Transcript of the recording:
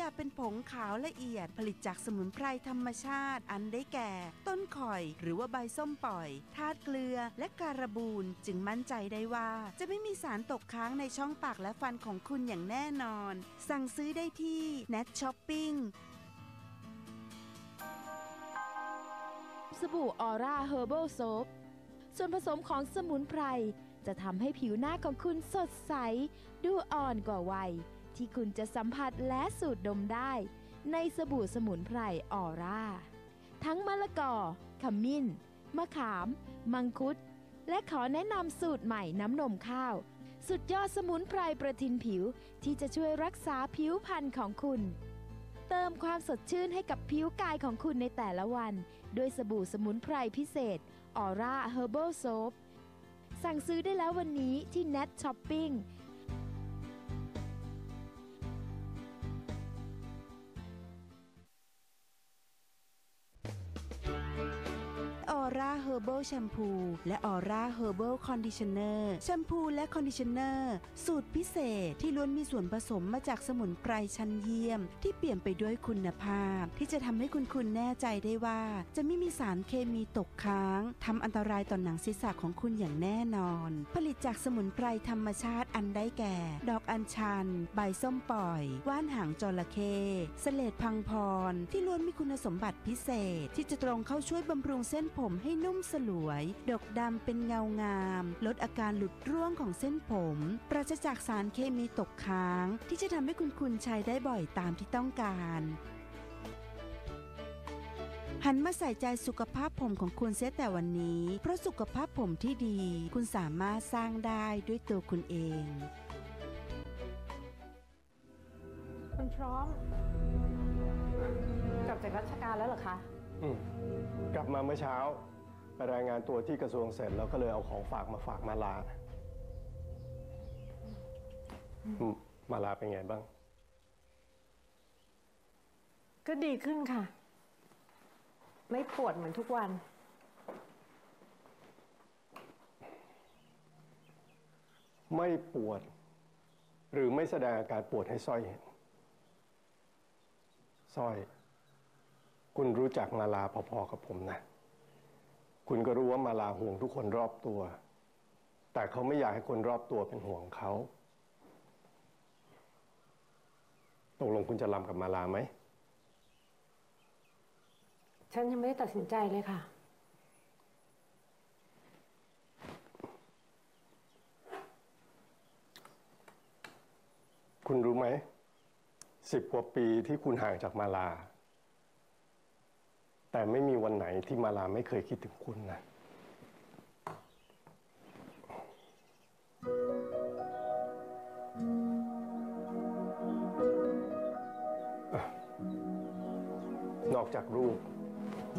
แบบเป็นผงขาวละเอียดผลิตจากสมุนไพรธรรมชาติอันได้แก่ต้นข่อยหรือว่าใบส้มปล่อยธาตุเกลือและการบูนจึงมั่นใจได้ว่าจะไม่มีสารตกค้างในช่องปากและฟันของคุณอย่างแน่นอนสั่งซื้อได้ที่ Net Shopping สบู่ออร่าเฮอร์เบิลโซปส่วนผสมของสมุนไพรจะทำให้ผิวหน้าของคุณสดใสดูอ่อนกว่าวัยที่คุณจะสัมผัสและสูดดมได้ในสบู่สมุนไพรออร่าทั้งมะละกอขมิ้นมะขามมังคุดและขอแนะนำสูตรใหม่น้ำนมข้าวสุดยอดสมุนไพรประทินผิวที่จะช่วยรักษาผิวพรรณของคุณเติมความสดชื่นให้กับผิวกายของคุณในแต่ละวันด้วยสบู่สมุนไพรพิเศษออร่าเฮอร์เบิลโซปสั่งซื้อได้แล้ววันนี้ที่ Net Shopping ออร่าเฮอร์เบิลแชมพูและออร่าเฮอร์เบิลคอนดิชเนอร์แชมพูและคอนดิชเนอร์สูตรพิเศษที่ล้วนมีส่วนผสมมาจากสมุนไพรชั้นเยี่ยมที่เปี่ยมไปด้วยคุณภาพที่จะทำให้คุณแน่ใจได้ว่าจะไม่มีสารเคมีตกค้างทำอันตรายต่อหนังศีรษะของคุณอย่างแน่นอนผลิตจากสมุนไพรธรรมชาติอันได้แก่ดอกอัญชันใบส้มปล่อยว่านหางจระเข้เสลดพังพรที่ล้วนมีคุณสมบัติพิเศษที่จะตรงเข้าช่วยบำรุงเส้นผมให้นุ่มสลวยดกดำเป็นเงางามลดอาการหลุดร่วงของเส้นผมปราศจากสารเคมีตกค้างที่จะทำให้คุณใช้ได้บ่อยตามที่ต้องการหันมาใส่ใจสุขภาพผมของคุณเสียแต่วันนี้เพราะสุขภาพผมที่ดีคุณสามารถสร้างได้ด้วยตัวคุณเองคุณพร้อมกลับจากราชการแล้วเหรอคะกลับมาเมื่อเช้าไปรายงานตัวที่กระทรวงเสร็จแล้วก็เลยเอาของฝากมาฝากมาลามาลาเป็นไงบ้างก็ดีขึ้นค่ะไม่ปวดเหมือนทุกวันไม่ปวดหรือไม่แสดงอาการปวดให้สร้อยเห็นสร้อยคุณรู้จักมาลาพอๆกับผมนะคุณก็รู้ว่ามาลาห่วงทุกคนรอบตัวแต่เขาไม่อยากให้คนรอบตัวเป็นห่วงเขาตกลงคุณจะรำกับมาลาไหมฉันยังไม่ได้ตัดสินใจเลยค่ะคุณรู้ไหม10 กว่าปีที่คุณห่างจากมาลาแต่ไม่มีวันไหนที่มาลาไม่เคยคิดถึงคุณนะนอกจากรูป